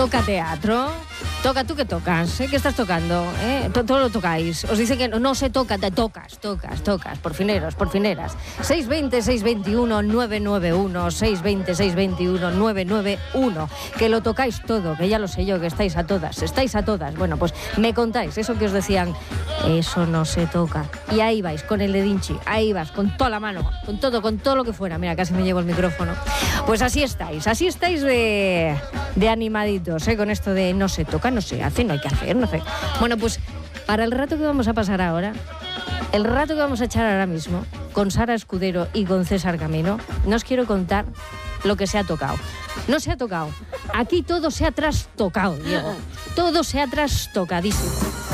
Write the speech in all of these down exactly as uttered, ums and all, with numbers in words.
toca teatro. Toca, ¿tú qué tocas? ¿Eh? ¿Qué estás tocando? ¿Eh? Todo lo tocáis. Os dicen que no, no se toca, te tocas, tocas, tocas. Por fineros, por fineras. seis veinte, seis veintiuno, nueve nueve uno, seis veinte, seis veintiuno, nueve nueve uno. Que lo tocáis todo, que ya lo sé yo, que estáis a todas, estáis a todas. Bueno, pues me contáis eso que os decían, eso no se toca. Y ahí vais, con el dedinchi, ahí vas, con toda la mano, con todo, con todo lo que fuera. Mira, casi me llevo el micrófono. Pues así estáis, así estáis de, de animaditos, ¿eh? Con esto de no se toca, no se hace, no hay que hacer, no sé. Bueno, pues para el rato que vamos a pasar ahora, el rato que vamos a echar ahora mismo, con Sara Escudero y con César Camino, no os quiero contar lo que se ha tocado. No se ha tocado. Aquí todo se ha trastocado, Diego. Todo se ha trastocadísimo.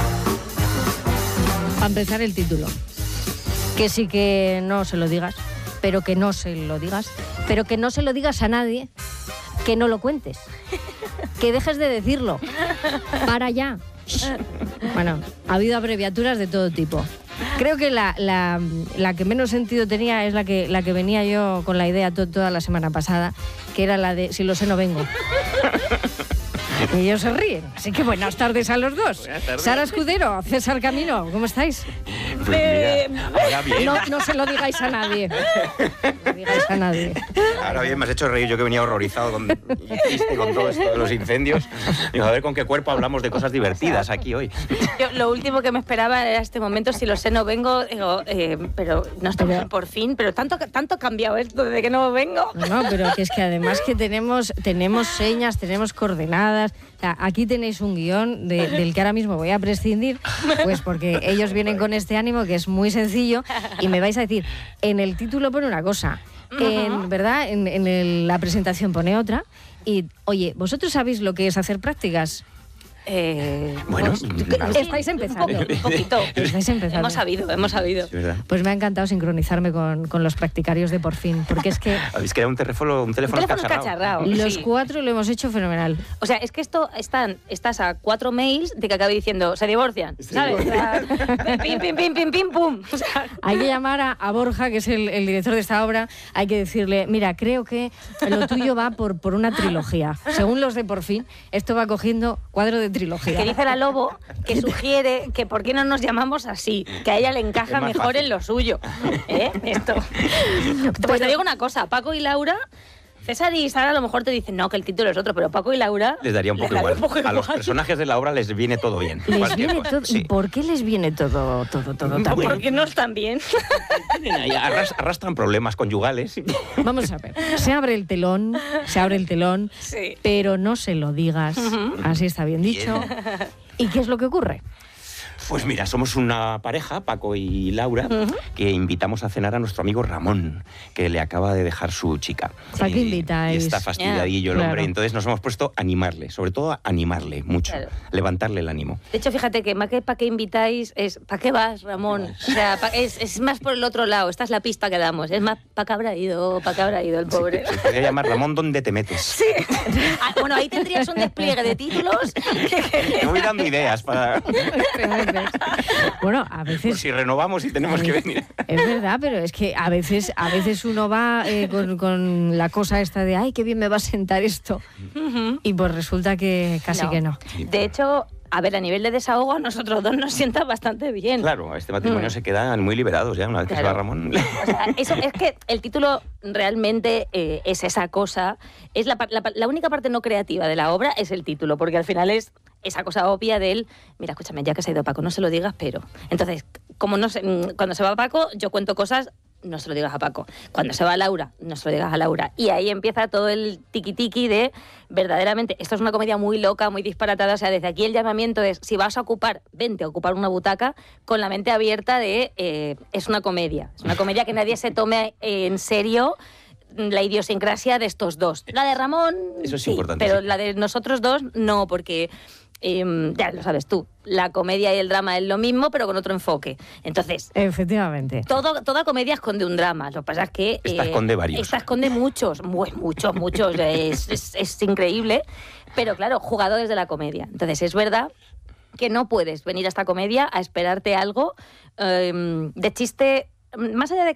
Para empezar, el título. Que sí que no se lo digas, pero que no se lo digas, pero que no se lo digas a nadie, que no lo cuentes, que dejes de decirlo. Para ya. Bueno, ha habido abreviaturas de todo tipo. Creo que la, la, la que menos sentido tenía es la que, la que venía yo con la idea to, toda la semana pasada, que era la de si lo sé no vengo. Y ellos se ríen. Así que buenas tardes a los dos. Sara Escudero, César Camino, ¿cómo estáis? Pues mira, ahora bien. No, no se lo digáis a nadie. No lo digáis a nadie. Ahora bien, me has hecho reír. Yo que venía horrorizado con, y triste con todo esto de los incendios. Digo, a ver con qué cuerpo hablamos de cosas divertidas aquí hoy. Yo, lo último que me esperaba era este momento, si lo sé no vengo, digo, eh, pero no estamos pero, por fin, pero tanto, tanto ha cambiado esto desde que no vengo. No, pero que es que además que tenemos, tenemos señas, tenemos coordenadas. O sea, aquí tenéis un guión de, del que ahora mismo voy a prescindir, pues porque ellos vienen con este ánimo que es muy sencillo y me vais a decir, en el título pone una cosa, en, ¿verdad? En, en el, la presentación pone otra y, oye, ¿vosotros sabéis lo que es hacer prácticas? Eh, bueno, pues, estáis empezando. Un poquito. Estáis empezando. Hemos sabido, hemos sabido. Sí, ¿verdad? Pues me ha encantado sincronizarme con, con los practicarios de Por Fin, porque es que... Habéis creado un teléfono, un teléfono, un teléfono escacharrado. escacharrado. Los sí. cuatro lo hemos hecho fenomenal. O sea, es que esto están, estás a cuatro mails de que acabe diciendo se divorcian, Sí, ¿sabes? O sea, pim, pim, pim, pim, pim, pum. O sea, hay que llamar a, a Borja, que es el, el director de esta obra, hay que decirle, mira, creo que lo tuyo va por, por una trilogía. Según los de Por Fin, esto va cogiendo cuadro de trilogía. que dice la Lobo que sugiere que por qué no nos llamamos así, que a ella le encaja mejor fácil en lo suyo. ¿Eh? Esto. Pues te digo una cosa, Paco y Laura, César y Sara a lo mejor te dicen no, que el título es otro, pero Paco y Laura les daría un poco, daría igual. Un poco a igual. los personajes de la obra les viene todo bien. Les viene cosa. todo, Sí. ¿Y por qué les viene todo, todo, todo tan ¿Por bien? qué no están bien? Ahí arras- arrastran problemas conyugales. Vamos a ver, se abre el telón, se abre el telón, Sí. pero no se lo digas, Uh-huh. así está bien dicho. ¿Y qué es lo que ocurre? Pues mira, somos una pareja, Paco y Laura, uh-huh. que invitamos a cenar a nuestro amigo Ramón, que le acaba de dejar su chica. ¿Para qué invitáis? Y está fastidiadillo Yeah, el hombre. claro. Entonces nos hemos puesto a animarle, sobre todo a animarle mucho, Claro. levantarle el ánimo. De hecho, fíjate que más que para qué invitáis es ¿para qué vas, Ramón? O sea, pa, es, es más por el otro lado. Esta es la pista que damos. Es más ¿para qué habrá ido? ¿Para qué habrá ido el pobre? Se podría llamar Ramón, ¿dónde te metes? Sí. Ah, bueno, ahí tendrías un despliegue de títulos. Te voy dando ideas para... Bueno, a veces... Por si renovamos y tenemos que venir. Es verdad, pero es que a veces, a veces uno va eh, con, con la cosa esta de ay, qué bien me va a sentar esto. Uh-huh. Y pues resulta que casi no. que no. De hecho, a ver, a nivel de desahogo, a nosotros dos nos sienta bastante bien. Claro, a este matrimonio mm. se quedan muy liberados ya una vez claro. que se va Ramón. O sea, eso es que el título realmente eh, es esa cosa. Es la, la, la única parte no creativa de la obra es el título, porque al final es esa cosa obvia del, mira, escúchame, ya que se ha ido Paco, no se lo digas, pero... Entonces, como no se, cuando se va Paco, yo cuento cosas, no se lo digas a Paco. Cuando se va Laura, no se lo digas a Laura. Y ahí empieza todo el tiqui-tiqui de, verdaderamente, esto es una comedia muy loca, muy disparatada, o sea, desde aquí el llamamiento es, si vas a ocupar, vente a ocupar una butaca con la mente abierta de, eh, es una comedia. Es una comedia que nadie se tome eh, en serio la idiosincrasia de estos dos. La de Ramón, eso es sí, importante, pero sí. La de nosotros dos, no, porque... Eh, ya lo sabes tú, la comedia y el drama es lo mismo, pero con otro enfoque. Entonces, efectivamente, todo, toda comedia esconde un drama. Lo que pasa es que... Esta eh, esconde varios. Esta esconde muchos, muy, muchos, muchos. es, es, es increíble. Pero claro, jugadores de la comedia. Entonces, es verdad que no puedes venir a esta comedia a esperarte algo eh, de chiste... Más allá de